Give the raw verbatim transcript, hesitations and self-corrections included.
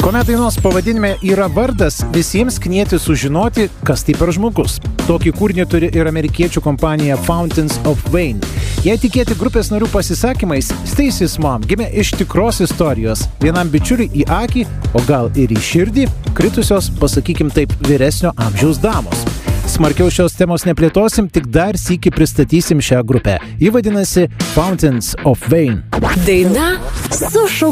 Kuomet dainos pavadinime yra vardas, visiems knieti sužinoti, kas tai per žmogus. Tokį kūrinį turi ir amerikiečių kompanija Fountains of Wayne. Jei tikėti grupės narių pasisakymais, Stacy's Mom gimė iš tikros istorijos. Vienam bičiuliui į akį, o gal ir į širdį, kritusios, pasakykim taip, vyresnio amžiaus damos. Smarkiau šios temos neplėtosim, tik dar sykį pristatysim šią grupę. Ji vadinasi Fountains of Wayne. Daina su šau.